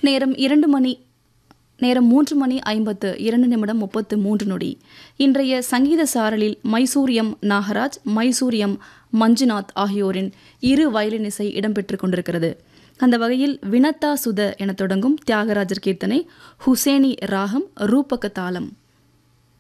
நேரம் 3:52:33. இன்றைய சங்கீத சாரலில் மைசூர் எம் நாகராஜ், மைசூர் எம் மஞ்சுநாத் ஆகியோரின் இரு வயலின் இசை இடம்பெற்று கொண்டிருக்கிறது. அந்த வகையில் வினத்தா சுத என தொடங்கும் தியாகராஜர் கீர்த்தனை, ஹுசேனி ராகம், ரூபக தாளம்.